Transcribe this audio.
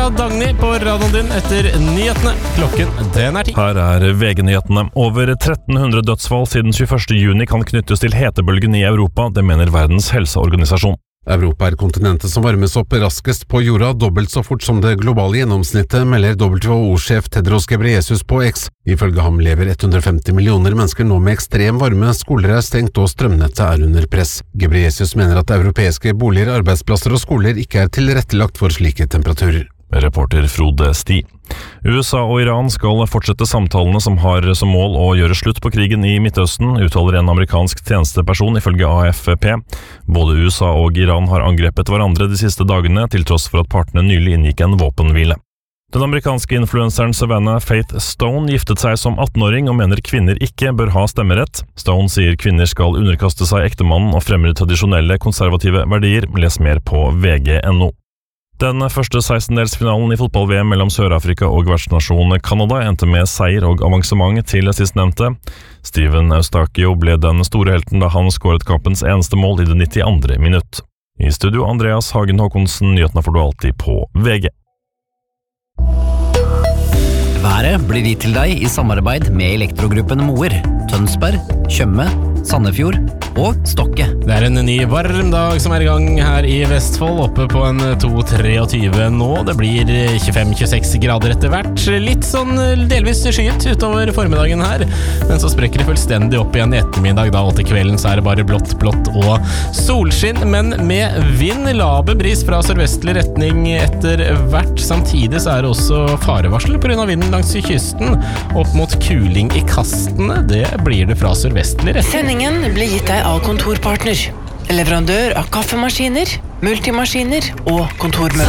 Dagny på radioen din etter nyhetene. Klokken den 10. Her VG-nyhetene. Over 1300 dødsfall siden 21. juni kan knyttes til hetebølgen i Europa, det mener Verdens helseorganisasjon. Europa kontinentet som varmes opp raskest på jorda, dobbelt så fort som det globale gjennomsnittet, melder WHO-sjef Tedros Ghebreyesus på X. Ifølge ham lever 150 millioner mennesker nå med ekstrem varme, skoler stengt og strømnettet under press. Ghebreyesus mener at europeiske boliger, arbeidsplasser og skoler ikke tilrettelagt for slike temperaturer. Reporter Frode Sti. USA og Iran skal fortsette samtalene som har som mål å gjøre slutt på krigen i Midtøsten, uttaler en amerikansk tjenesteperson ifølge AFP. Både USA og Iran har angrepet hverandre de siste dagene, til tross for at partene nylig inngikk en våpenhvile. Den amerikanske influenseren Savannah Faith Stone giftet seg som 18-åring og mener kvinner ikke bør ha stemmerett. Stone sier kvinner skal underkaste seg ektemannen og fremmer tradisjonelle konservative verdier. Les mer på vg.no. Den første 16-delsfinalen i fotball-VM mellom Sør-Afrika og vertsnasjonen Canada endte med seier og avansement til sistnevnte. Steven Eustakio ble den store helten da han skåret kampens eneste mål i det 92. minutt. I studio Andreas Hagen Håkonsen, nyhetene får du alltid på VG. Været blir gitt til deg i samarbeid med Elektrogruppen Moer, Tønsberg, Tjøme, Sandefjord og Stokke. Det en ny varm dag som i gang her i Vestfold, oppe på en 2-23 nå. Det blir 25-26 grader etter hvert. Litt sånn delvis skyet utover formiddagen her, men så sprekker det fullstendig opp igjen i ettermiddag. Da og til kvelden så det bare blått og solskinn, men med vind, laber bris fra sørvestlig retning etter hvert. Samtidig så det også farevarsel på grunn av vinden langs kysten. Opp mot kuling i kastene, det blir det fra sørvestlig retning. Sendingen blir gitt deg av Kontorpartner, leverandør av kaffemaskiner, multimaskiner og kontormøbler.